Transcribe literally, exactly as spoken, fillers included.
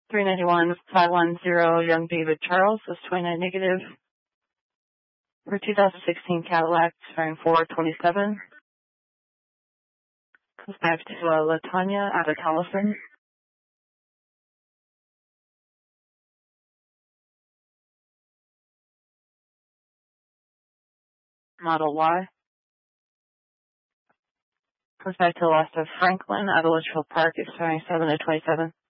three ninety-one, five one zero, Young David Charles is twenty-nine negative. For two thousand sixteen Cadillac, expiring four twenty-seven. Goes back to uh, LaTanya out of California. Model Y. Goes back to the last of Franklin out of Litchfield Park, expiring seven to twenty-seven.